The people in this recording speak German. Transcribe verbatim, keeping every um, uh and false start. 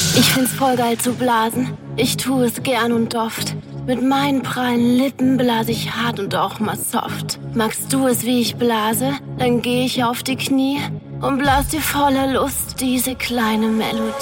Ich find's voll geil zu blasen. Ich tu es gern und oft. Mit meinen prallen Lippen blase ich hart und auch mal soft. Magst du es, wie ich blase? Dann geh ich auf die Knie und blas dir voller Lust diese kleine Melodie.